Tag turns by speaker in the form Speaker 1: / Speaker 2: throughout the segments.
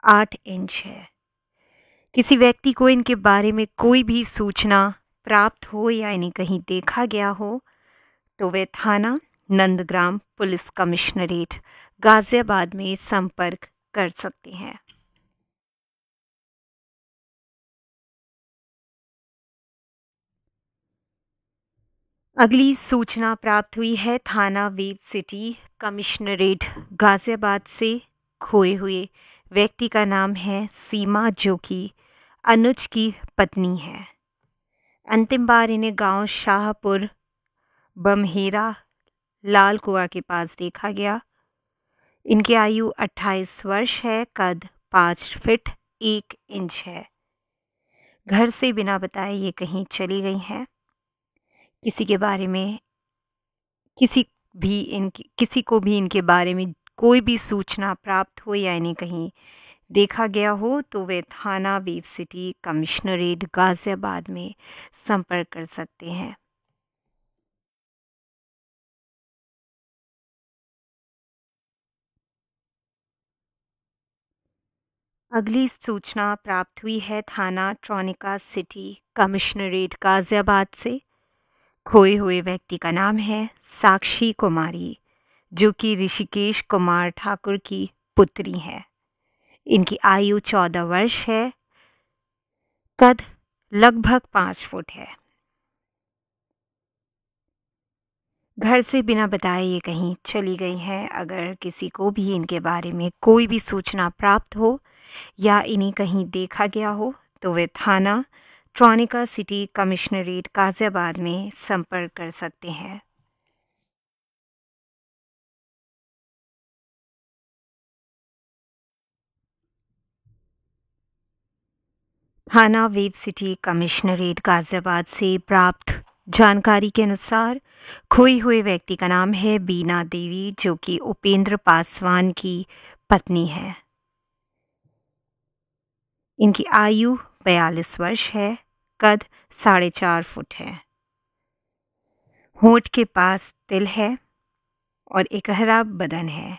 Speaker 1: 8 inch है। किसी व्यक्ति को इनके बारे में कोई भी सूचना प्राप्त हो या इन्हें कहीं देखा गया हो तो वे थाना नंदग्राम पुलिस कमिश्नरेट गाजियाबाद में संपर्क कर सकते हैं। अगली सूचना प्राप्त हुई है थाना वेब सिटी कमिश्नरेट गाजियाबाद से। खोए हुए व्यक्ति का नाम है सीमा, जो कि अनुज की पत्नी है। अंतिम बार इन्हें गांव शाहपुर बमहेरा लाल कुआं के पास देखा गया। इनकी आयु 28 वर्ष है। कद 5 फीट 1 इंच है। घर से बिना बताए ये कहीं चली गई हैं। किसी के बारे में किसी को भी इनके बारे में कोई भी सूचना प्राप्त हो या इन्हें कहीं देखा गया हो तो वे थाना वेब सिटी कमिश्नरेट गाजियाबाद में संपर्क कर सकते हैं। अगली सूचना प्राप्त हुई है थाना ट्रॉनिका सिटी कमिश्नरेट गाजियाबाद से। खोए हुए व्यक्ति का नाम है साक्षी कुमारी, जो कि ऋषिकेश कुमार ठाकुर की पुत्री है। इनकी आयु 14 वर्ष है। कद लगभग 5 फुट है। घर से बिना बताए ये कहीं चली गई हैं। अगर किसी को भी इनके बारे में कोई भी सूचना प्राप्त हो या इन्हें कहीं देखा गया हो तो वे थाना ट्रॉनिका सिटी कमिश्नरेट गाजियाबाद में संपर्क कर सकते हैं। थाना वेब सिटी कमिश्नरेट गाजियाबाद से प्राप्त जानकारी के अनुसार खोई हुए व्यक्ति का नाम है बीना देवी, जो कि उपेंद्र पासवान की पत्नी है। इनकी आयु 42 वर्ष है। कद 4.5 फुट है। होंठ के पास तिल है और एकहरा बदन है।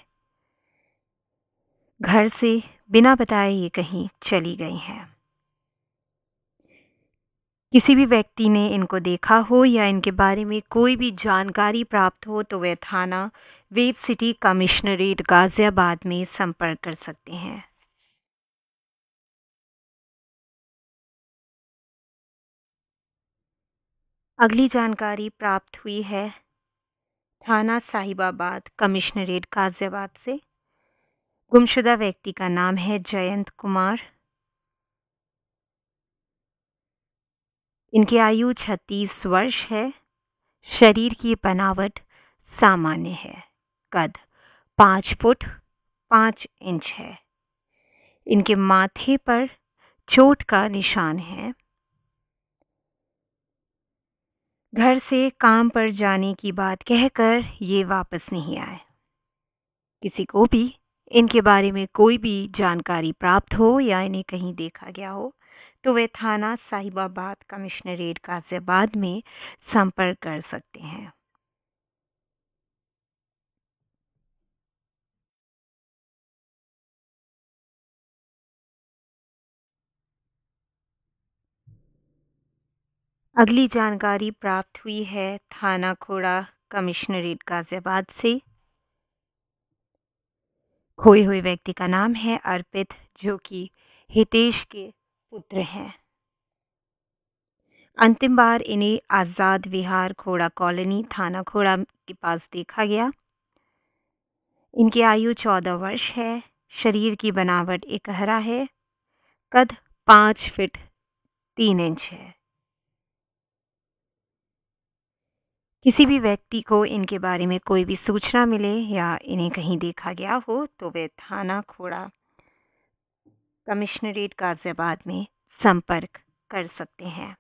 Speaker 1: घर से बिना बताए ये कहीं चली गई हैं। किसी भी व्यक्ति ने इनको देखा हो या इनके बारे में कोई भी जानकारी प्राप्त हो तो वे थाना वेब सिटी कमिश्नरेट गाजियाबाद में संपर्क कर सकते हैं। अगली जानकारी प्राप्त हुई है थाना साहिबाबाद कमिश्नरेट गाजियाबाद से। गुमशुदा व्यक्ति का नाम है जयंत कुमार। इनकी आयु 36 वर्ष है। शरीर की बनावट सामान्य है। कद 5 फुट 5 इंच है। इनके माथे पर चोट का निशान है। घर से काम पर जाने की बात कहकर ये वापस नहीं आए। किसी को भी इनके बारे में कोई भी जानकारी प्राप्त हो या इन्हें कहीं देखा गया हो तो वे थाना साहिबाबाद कमिश्नरेट गाजियाबाद में संपर्क कर सकते हैं। अगली जानकारी प्राप्त हुई है थाना खोड़ा कमिश्नरेट गाजियाबाद से। खोए हुए व्यक्ति का नाम है अर्पित, जो कि हितेश के पुत्र हैं। अंतिम बार इन्हें आज़ाद विहार खोड़ा कॉलोनी थाना खोड़ा के पास देखा गया। इनकी आयु 14 वर्ष है। शरीर की बनावट एकहरा है। कद 5 फीट 3 इंच है। किसी भी व्यक्ति को इनके बारे में कोई भी सूचना मिले या इन्हें कहीं देखा गया हो तो वे थाना खोड़ा कमिश्नरेट गाजियाबाद में संपर्क कर सकते हैं।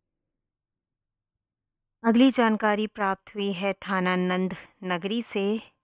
Speaker 1: अगली जानकारी प्राप्त हुई है थाना नंद नगरी से।